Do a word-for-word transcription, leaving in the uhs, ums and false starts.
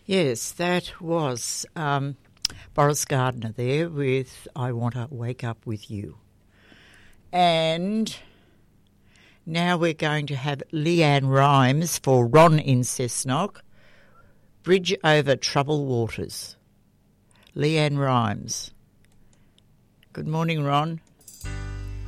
Yes, that was um, Boris Gardner there with I Want to Wake Up With You. And now we're going to have Leanne Rhymes for Ron in Cessnock, Bridge Over Troubled Waters. Leanne Rhymes. Good morning, Ron.